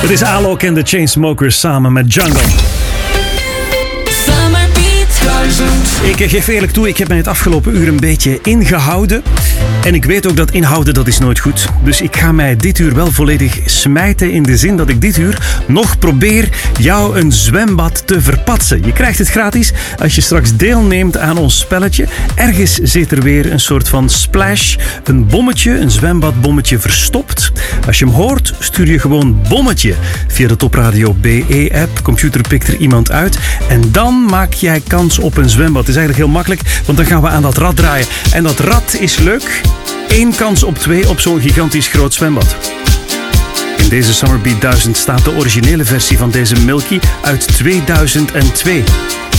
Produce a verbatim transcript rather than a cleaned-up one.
Het is Alok en de Chainsmokers samen met Jungle. Ik geef eerlijk toe, ik heb mij het afgelopen uur een beetje ingehouden. En ik weet ook dat inhouden, dat is nooit goed. Dus ik ga mij dit uur wel volledig smijten in de zin dat ik dit uur nog probeer jou een zwembad te verpatsen. Je krijgt het gratis als je straks deelneemt aan ons spelletje. Ergens zit er weer een soort van splash, een bommetje, een zwembadbommetje verstopt. Als je hem hoort, stuur je gewoon bommetje via de Topradio B E-app. Computer pikt er iemand uit en dan maak jij kans op een zwembad. Het is eigenlijk heel makkelijk, want dan gaan we aan dat rad draaien. En dat rad is leuk. Eén kans op twee op zo'n gigantisch groot zwembad. In deze Summer Beat duizend staat de originele versie van deze Milky uit tweeduizend twee.